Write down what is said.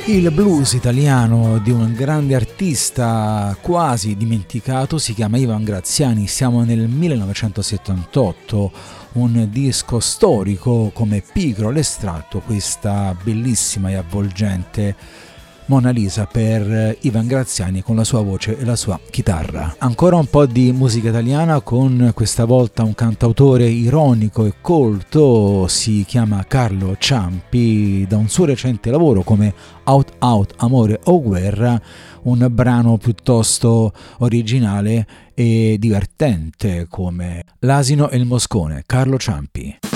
Il blues italiano di un grande artista quasi dimenticato si chiama Ivan Graziani, siamo nel 1978, un disco storico come Picro l'estratto, questa bellissima e avvolgente Mona Lisa per Ivan Graziani con la sua voce e la sua chitarra. Ancora un po' di musica italiana con questa volta un cantautore ironico e colto, si chiama Carlo Ciampi, da un suo recente lavoro come Out Out, Amore o Guerra, un brano piuttosto originale e divertente come L'asino e il moscone, Carlo Ciampi.